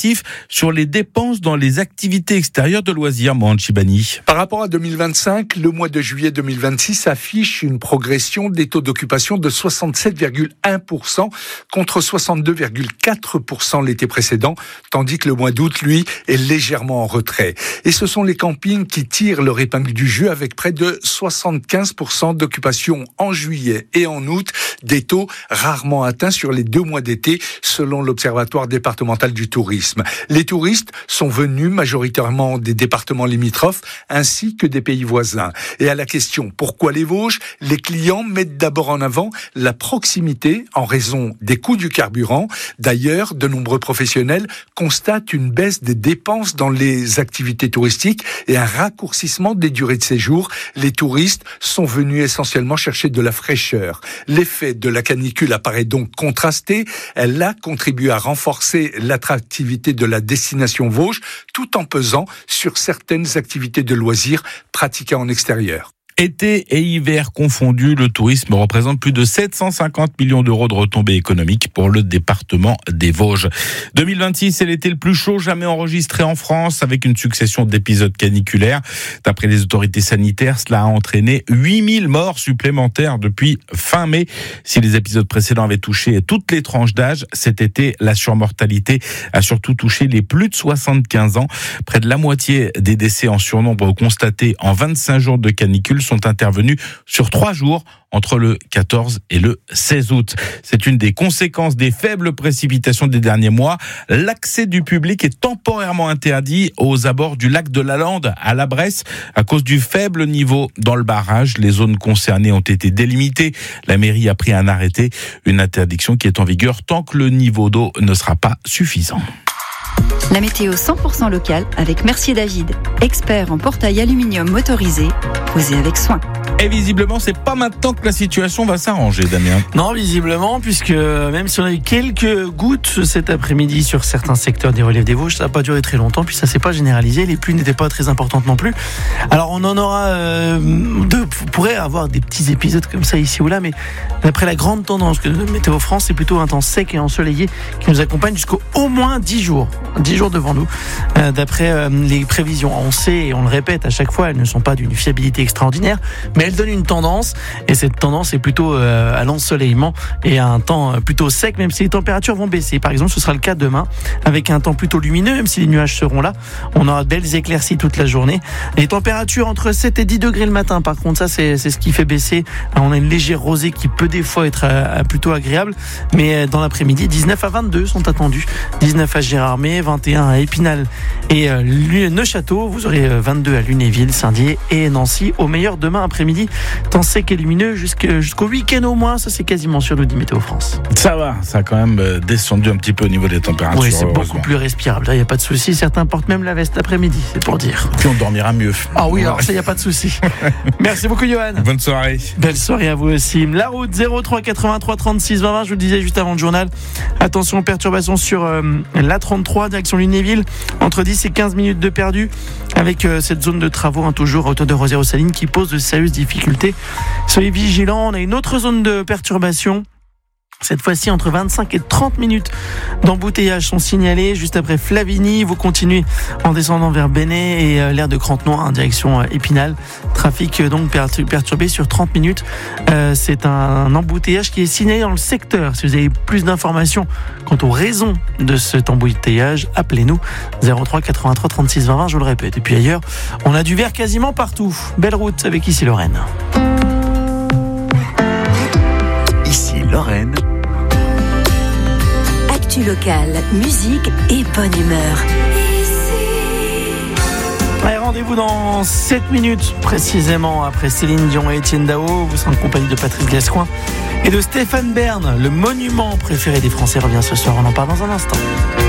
actif sur les dépenses dans les activités extérieures de loisirs, Mohamed Chibani. Par rapport à 2025, le mois de juillet 2026 affiche une progression des taux d'occupation de 67,1% contre 62,4% l'été précédent, tandis que le mois d'août, lui, est légèrement en retrait. Et ce sont les campings qui tirent leur épingle du jeu avec près de 75% d'occupation en juillet et en août, des taux rarement atteints sur les 2 mois d'été, selon l'Observatoire départemental du tourisme. Les touristes sont venus majoritairement des départements limitrophes ainsi que des pays voisins. Et à la question « Pourquoi les Vosges ?», les clients mettent d'abord en avant la proximité en raison des coûts du carburant. D'ailleurs, de nombreux professionnels constatent une baisse des dépenses dans les activités touristiques et un raccourcissement des durées de séjour. Les touristes sont venus essentiellement chercher de la fraîcheur. L'effet de la canicule apparaît donc contrasté. Elle a contribué à renforcer l'attractivité de la destination Vosges tout en pesant sur certaines activités de loisirs pratiquées en extérieur. Été et hiver confondus, le tourisme représente plus de 750 millions d'euros de retombées économiques pour le département des Vosges. 2026 est l'été le plus chaud jamais enregistré en France, avec une succession d'épisodes caniculaires. D'après les autorités sanitaires, cela a entraîné 8000 morts supplémentaires depuis fin mai. Si les épisodes précédents avaient touché toutes les tranches d'âge, cet été, la surmortalité a surtout touché les plus de 75 ans. Près de la moitié des décès en surnombre constatés en 25 jours de canicule sont intervenus sur 3 jours entre le 14 et le 16 août. C'est une des conséquences des faibles précipitations des derniers mois. L'accès du public est temporairement interdit aux abords du lac de la Lande à la Bresse à cause du faible niveau dans le barrage. Les zones concernées ont été délimitées. La mairie a pris un arrêté, une interdiction qui est en vigueur tant que le niveau d'eau ne sera pas suffisant. La météo 100% locale avec Mercier David, expert en portail aluminium motorisé, posé avec soin. Et visiblement, c'est pas maintenant que la situation va s'arranger, Damien. Non, visiblement, puisque même si on a eu quelques gouttes cet après-midi sur certains secteurs des reliefs des Vosges, ça n'a pas duré très longtemps, puis ça s'est pas généralisé. Les pluies n'étaient pas très importantes non plus. Alors, on en aura pourrait avoir des petits épisodes comme ça ici ou là, mais d'après la grande tendance que Météo France, c'est plutôt un temps sec et ensoleillé qui nous accompagne jusqu'au au moins 10 jours. 10 jours devant nous. D'après les prévisions, on sait et on le répète à chaque fois, elles ne sont pas d'une fiabilité extraordinaire, mais elles donnent une tendance, et cette tendance est plutôt à l'ensoleillement et à un temps plutôt sec, même si les températures vont baisser. Par exemple, ce sera le cas demain, avec un temps plutôt lumineux, même si les nuages seront là. On aura de belles éclaircies toute la journée. Les températures entre 7 et 10 degrés le matin, par contre, ça c'est ce qui fait baisser. On a une légère rosée qui peut des fois être plutôt agréable, mais dans l'après-midi, 19 à 22 sont attendus. 19 à Gérardmer, 21 à Épinal et Neuchâteau. Vous aurez 22 à Lunéville, Saint-Dié et Nancy. Au meilleur demain après-midi, temps sec et lumineux jusqu'au week-end au moins. Ça, c'est quasiment sûr, nous dit Météo France. Ça va, ça a quand même descendu un petit peu au niveau des températures. Oui, c'est beaucoup plus respirable. Là, il n'y a pas de souci. Certains portent même la veste l'après-midi, c'est pour dire. Puis on dormira mieux. Ah oui, alors ça, il n'y a pas de souci. Merci beaucoup, Johan. Bonne soirée. Belle soirée à vous aussi. La route 03 83 36 20 20, je vous le disais juste avant le journal. Attention aux perturbations sur la 33, direction Lunéville. Entre 10 et 15 minutes de perdu avec cette zone de travaux, toujours à hauteur de Rosières-aux-Salines, qui pose de sérieuses difficultés. Soyez vigilants. On a une autre zone de perturbation. Cette fois-ci, entre 25 et 30 minutes d'embouteillage sont signalés juste après Flavigny. Vous continuez en descendant vers Bénet et l'aire de Crantenois en direction Épinal. Trafic donc perturbé sur 30 minutes. C'est un embouteillage qui est signalé dans le secteur. Si vous avez plus d'informations quant aux raisons de cet embouteillage, appelez-nous 03 83 36 20 20, je le répète. Et puis ailleurs, on a du vert quasiment partout. Belle route avec ici Lorraine. Ici Lorraine. Actu locale, musique et bonne humeur. Allez, rendez-vous dans 7 minutes précisément après Céline Dion et Étienne Dao. Vous serez en compagnie de Patrice Gascoigne et de Stéphane Bern. Le monument préféré des Français revient ce soir. On en parle dans un instant.